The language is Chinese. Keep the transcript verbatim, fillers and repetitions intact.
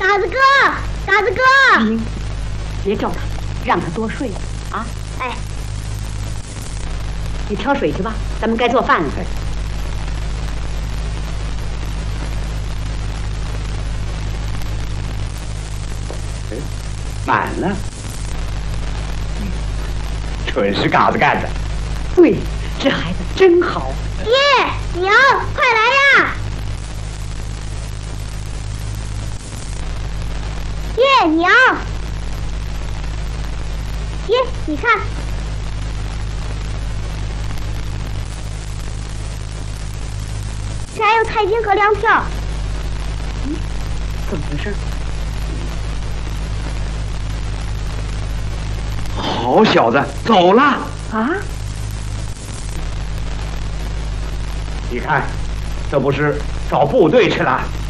嘎子哥，嘎子哥， 嗯，别叫他，让他多睡啊！ 哎， 你挑水去吧，咱们该做饭了。 哎，满了，准是嘎子干的。 对，这孩子真好。 爹娘，快来呀！爹娘，爹，你看，这还有菜金和粮票。 嗯，怎么回事？ 好小子，走了啊！ 你看，这不是找部队去了？